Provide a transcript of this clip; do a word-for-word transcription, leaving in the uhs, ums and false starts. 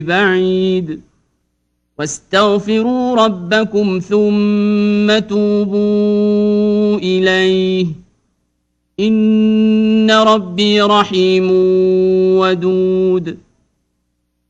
بعيد واستغفروا ربكم ثم توبوا إليه إن ربي رحيم ودود